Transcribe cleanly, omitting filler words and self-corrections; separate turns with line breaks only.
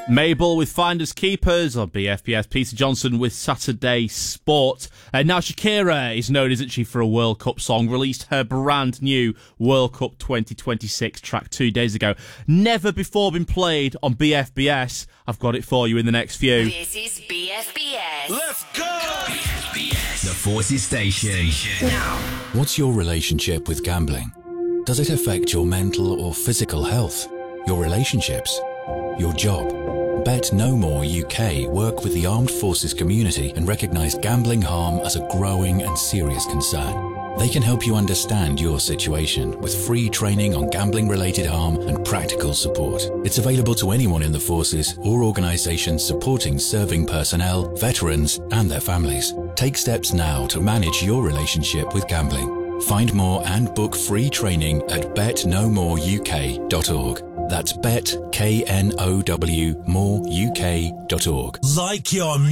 Mabel with Finders Keepers on BFBS. Peter Johnson with Saturday Sport. Now Shakira is known, isn't she, for a World Cup song. Released her brand new World Cup 2026 track 2 days ago. Never before been played on BFBS. I've got it for you in the next few.
This is BFBS.
Let's go! BFBS. The Forces Station.
Now.
What's your relationship with gambling? Does it affect your mental or physical health? Your relationships? Your job? Bet No More UK work with the armed forces community and recognise gambling harm as a growing and serious concern. They can help you understand your situation with free training on gambling-related harm and practical support. It's available to anyone in the forces or organisations supporting serving personnel, veterans and their families. Take steps now to manage your relationship with gambling. Find more and book free training at betnomoreuk.org. That's bet, KNOW, moreuk.org.
Like your